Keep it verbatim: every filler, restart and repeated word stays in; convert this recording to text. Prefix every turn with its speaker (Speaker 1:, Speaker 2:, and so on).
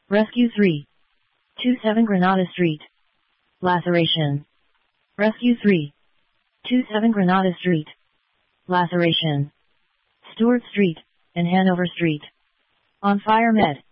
Speaker 1: Rescue three twenty-seven Granada Street. Laceration. Rescue three twenty-seven Granada Street. Laceration. Stewart Street and Hanover Street. On fire med.